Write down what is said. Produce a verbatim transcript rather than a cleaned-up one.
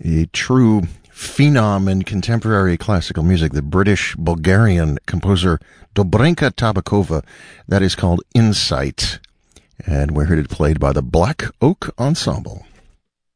a true phenom in contemporary classical music, the British-Bulgarian composer Dobrinka Tabakova. That is called Insight. And we heard it played by the Black Oak Ensemble.